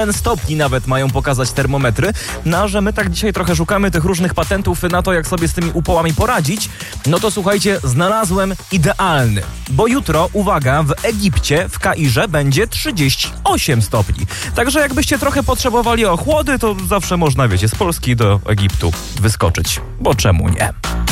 stopni nawet mają pokazać termometry. No a że my tak dzisiaj trochę szukamy tych różnych patentów na to, jak sobie z tymi upałami poradzić, no to słuchajcie, znalazłem idealny. Bo jutro, uwaga, w Egipcie, w Kairze będzie 38 stopni. Także jakbyście trochę potrzebowali ochłody, to zawsze można, wiecie, z Polski do Egiptu wyskoczyć. Bo czemu nie?